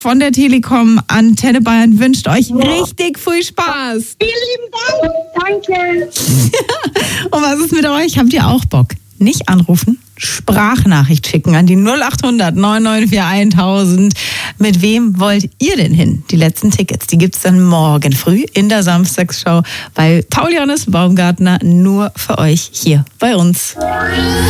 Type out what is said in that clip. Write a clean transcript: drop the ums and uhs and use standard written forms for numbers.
von der Telekom Antenne Bayern wünscht euch richtig viel Spaß. Vielen lieben Dank. Danke. Und was ist mit euch? Habt ihr auch Bock? Nicht anrufen, Sprachnachricht schicken an die 0800 994 1000. Mit wem wollt ihr denn hin? Die letzten Tickets, die gibt's dann morgen früh in der Samstagsshow bei Paul Johannes Baumgartner, nur für euch hier bei uns.